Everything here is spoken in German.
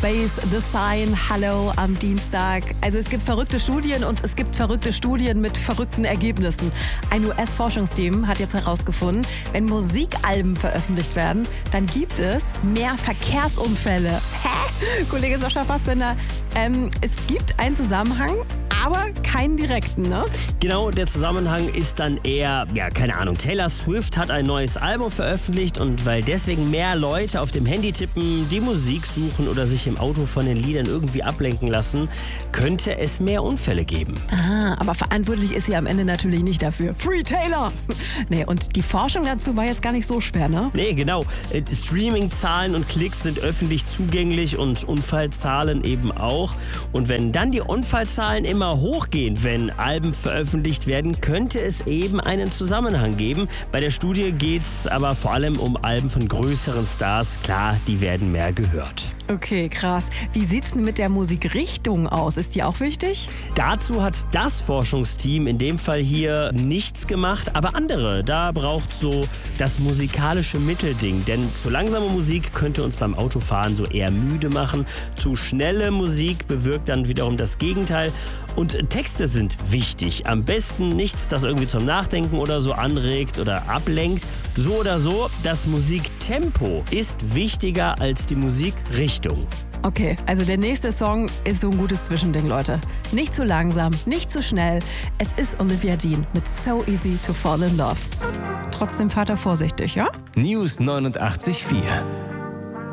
Space, The Sign, Hello am Dienstag. Also es gibt verrückte Studien und es gibt verrückte Studien mit verrückten Ergebnissen. Ein US-Forschungsteam hat jetzt herausgefunden, wenn Musikalben veröffentlicht werden, dann gibt es mehr Verkehrsunfälle. Hä? Kollege Sascha Fassbender, es gibt einen Zusammenhang, aber keinen direkten, ne? Genau, der Zusammenhang ist dann eher, keine Ahnung, Taylor Swift hat ein neues Album veröffentlicht und weil deswegen mehr Leute auf dem Handy tippen, die Musik suchen oder sich im Auto von den Liedern irgendwie ablenken lassen, könnte es mehr Unfälle geben. Ah, aber verantwortlich ist sie am Ende natürlich nicht dafür. Free Taylor! Nee, und die Forschung dazu war jetzt gar nicht so schwer, ne? Nee, genau. Streaming-Zahlen und Klicks sind öffentlich zugänglich und Unfallzahlen eben auch. Und wenn dann die Unfallzahlen immer hochgehen, wenn Alben veröffentlicht werden, könnte es eben einen Zusammenhang geben. Bei der Studie geht es aber vor allem um Alben von größeren Stars. Klar, die werden mehr gehört. Okay, krass. Wie sieht's denn mit der Musikrichtung aus? Ist die auch wichtig? Dazu hat das Forschungsteam in dem Fall hier nichts gemacht, aber andere. Da braucht so das musikalische Mittelding. Denn zu langsame Musik könnte uns beim Autofahren so eher müde machen. Zu schnelle Musik bewirkt dann wiederum das Gegenteil. Und Texte sind wichtig. Am besten nichts, das irgendwie zum Nachdenken oder so anregt oder ablenkt. So oder so, das Musiktempo ist wichtiger als die Musikrichtung. Okay, also der nächste Song ist so ein gutes Zwischending, Leute. Nicht zu langsam, nicht zu schnell. Es ist Olivia Dean mit So Easy to Fall in Love. Trotzdem fahrt er vorsichtig, ja? News 89.4